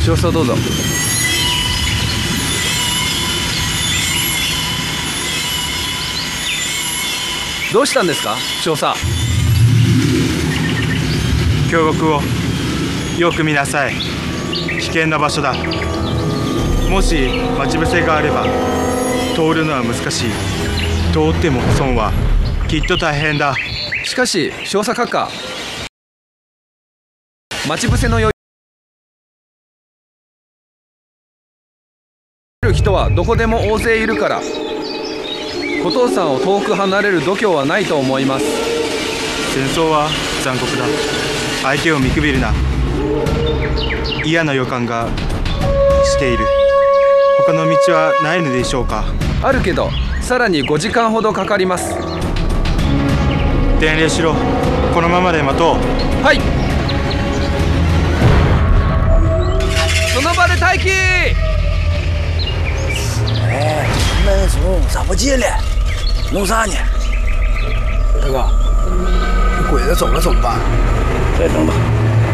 少佐どうぞ。どうしたんですか少佐。 京極をよく見なさい。危険な場所だ。もし待ち伏せがあれば通るのは難しい。通っても損はきっと大変だ。 しかし少佐閣下、待ち伏せの余裕る人はどこでも大勢いるから、小父さんを遠く離れる度胸はないと思います。 戦争は残酷だ。相手を見くびるな。嫌な予感がしている。他の道はないのでしょうか。 あるけど、さらに5時間ほどかかります。 伝令しろ。このままで待とう。 はい。その場で待機。 哎，门松咋不进来？弄啥呢？大哥，这鬼子走了怎么办？再等等。